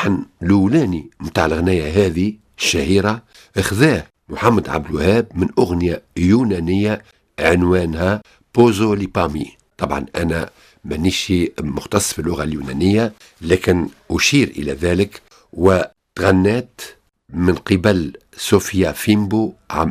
اللحن الأولاني متاع الغنية هذه الشهيرة اخذاه محمد عبد الوهاب من أغنية يونانية عنوانها بوزو لبامي. طبعا أنا مانيش مختص في اللغة اليونانية، لكن أشير إلى ذلك، وتغنات من قبل صوفيا فيمبو عام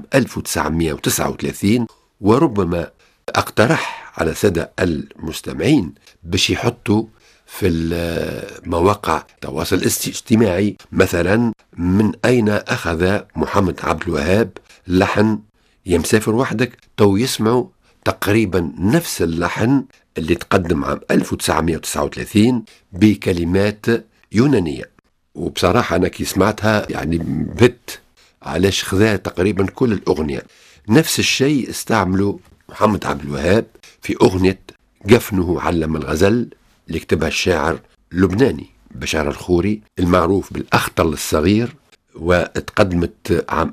1939. وربما أقترح على سادة المستمعين باش يحطوا في المواقع التواصل الاجتماعي مثلا من أين أخذ محمد عبد الوهاب لحن يا مسافر وحدك، تو يسمعوا تقريبا نفس اللحن اللي تقدم عام 1939 بكلمات يونانية. وبصراحة أنا كي سمعتها يعني بت علاش خذا تقريبا كل الأغنية. نفس الشيء استعملوا محمد عبد الوهاب في أغنية جفنه علم الغزل اللي كتبها الشاعر اللبناني بشار الخوري المعروف بالأخطل الصغير، واتقدمت عام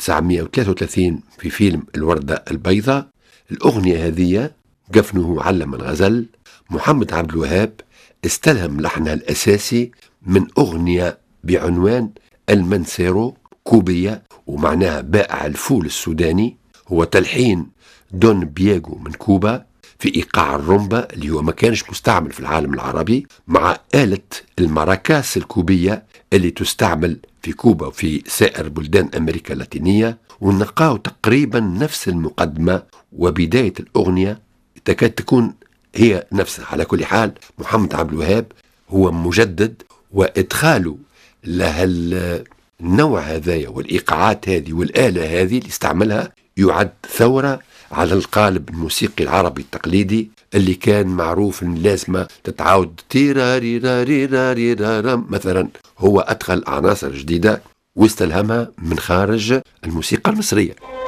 1933 في فيلم الوردة البيضاء. الأغنية هذه جفنه علم الغزل محمد عبد الوهاب استلهم لحنها الأساسي من أغنية بعنوان المنسيرو كوبية، ومعناها بائع الفول السوداني. هو تلحين دون بياغو من كوبا في إيقاع الرومبا اللي هو ما كانش مستعمل في العالم العربي، مع آلة الماراكاس الكوبية اللي تستعمل في كوبا وفي سائر بلدان أمريكا اللاتينية. ونلقاو تقريبا نفس المقدمة وبداية الأغنية تكاد تكون هي نفسها. على كل حال محمد عبد الوهاب هو مجدد، وإدخاله لها النوع هذايا والإيقاعات هذه والآلة هذه اللي استعملها يعد ثورة على القالب الموسيقي العربي التقليدي اللي كان معروف ان لازمة تتعاود تيراري راري راري رارم مثلا. هو أدخل عناصر جديدة واستلهمها من خارج الموسيقى المصرية.